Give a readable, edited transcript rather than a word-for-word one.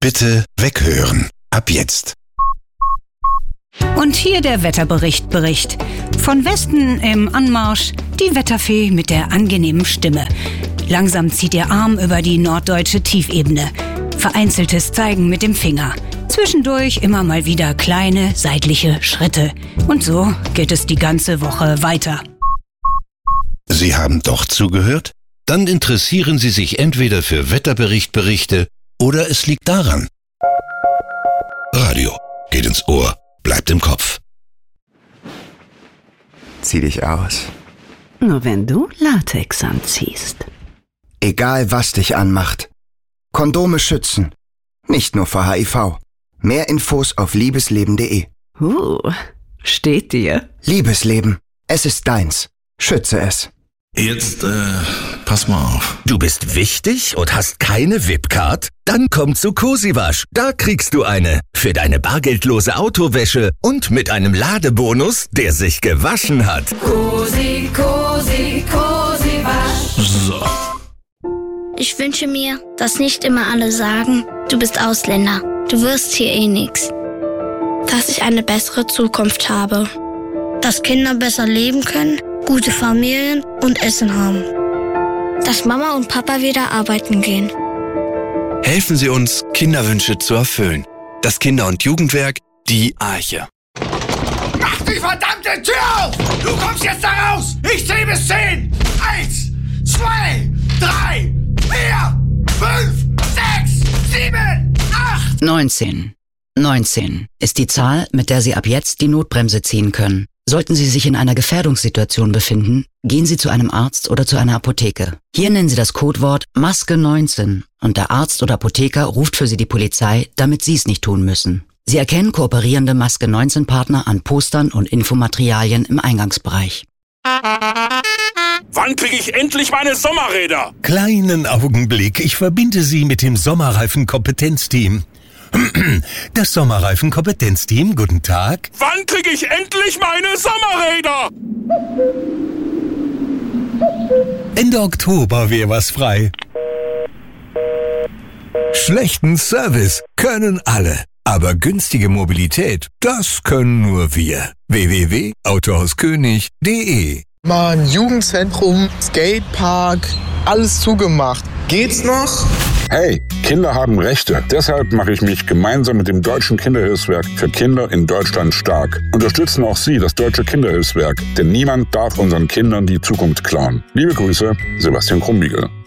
Bitte weghören. Ab jetzt. Und hier der Wetterbericht. Von Westen im Anmarsch die Wetterfee mit der angenehmen Stimme. Langsam zieht ihr Arm über die norddeutsche Tiefebene. Vereinzeltes Zeigen mit dem Finger. Zwischendurch immer mal wieder kleine seitliche Schritte. Und so geht es die ganze Woche weiter. Sie haben doch zugehört? Dann interessieren Sie sich entweder für Wetterberichte oder es liegt daran. Radio geht ins Ohr, bleibt im Kopf. Zieh dich aus. Nur wenn du Latex anziehst. Egal was dich anmacht. Kondome schützen. Nicht nur vor HIV. Mehr Infos auf liebesleben.de. Steht dir. Liebesleben. Es ist deins. Schütze es. Jetzt, pass mal auf. Du bist wichtig und hast keine VIP-Card? Dann komm zu Cosiwasch. Da kriegst du eine. Für deine bargeldlose Autowäsche und mit einem Ladebonus, der sich gewaschen hat. Cosiwasch. So. Ich wünsche mir, dass nicht immer alle sagen, du bist Ausländer, du wirst hier eh nix. Dass ich eine bessere Zukunft habe. Dass Kinder besser leben können, gute Familien und Essen haben. Dass Mama und Papa wieder arbeiten gehen. Helfen Sie uns, Kinderwünsche zu erfüllen. Das Kinder- und Jugendwerk, die Arche. Mach die verdammte Tür auf! Du kommst jetzt da raus! Ich zähle bis 10! 1, 2, 3, 4, 5, 6, 7, 8! 19. 19 ist die Zahl, mit der Sie ab jetzt die Notbremse ziehen können. Sollten Sie sich in einer Gefährdungssituation befinden, gehen Sie zu einem Arzt oder zu einer Apotheke. Hier nennen Sie das Codewort Maske 19 und der Arzt oder Apotheker ruft für Sie die Polizei, damit Sie es nicht tun müssen. Sie erkennen kooperierende Maske 19 Partner an Postern und Infomaterialien im Eingangsbereich. Wann kriege ich endlich meine Sommerräder? Kleinen Augenblick, ich verbinde Sie mit dem Sommerreifen-Kompetenzteam. Das Sommerreifen-Kompetenzteam, guten Tag. Wann kriege ich endlich meine Sommerräder? Ende Oktober wäre was frei. Schlechten Service können alle, aber günstige Mobilität, das können nur wir. www.autohauskönig.de. Mann, Jugendzentrum, Skatepark, alles zugemacht. Geht's noch? Hey, Kinder haben Rechte. Deshalb mache ich mich gemeinsam mit dem Deutschen Kinderhilfswerk für Kinder in Deutschland stark. Unterstützen auch Sie das Deutsche Kinderhilfswerk, denn niemand darf unseren Kindern die Zukunft klauen. Liebe Grüße, Sebastian Krumbiegel.